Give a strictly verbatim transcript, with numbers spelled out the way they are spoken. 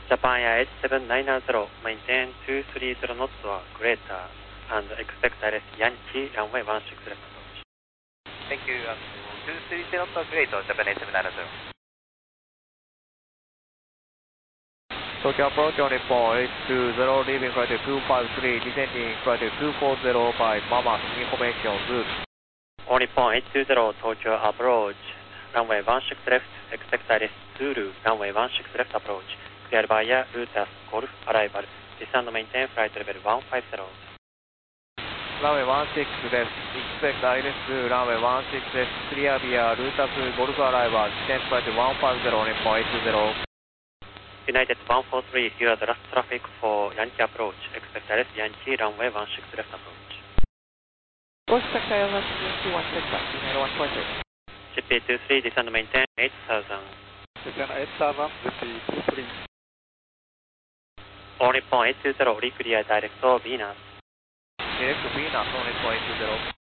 Japan Air eight seven nine zero, maintain two three zero knots or greater, and expect direct Yankee runway one six left approach. Thank you. Um, two three zero knots or greater, Japan Air eight seven nine zero. Tokyo approach on Nippon eight two zero, leaving flight two five three, descending flight two four zero by Mama, information Zulu. On Nippon eight two zero, Tokyo approach, runway one six left, expect direct Zulu, runway one six left approach. Clear via Lutas Golf arrival. Descend and maintain flight level one five zero. Runway one six left, expect direct runway one six left, clear via Lutas Golf arrival. Descend flight one five zero, Nippon eight two zero. United one four three, you are the last traffic for Yankee approach. Expect direct Yankee runway one six left approach. Expect I L S two one six, United one four three. G P two three, descend and maintain eight thousand. Descend eight thousand, G P two three. On Nippon eight two zero, reclear direct Venus. Direct Venus on Nippon eight two zero.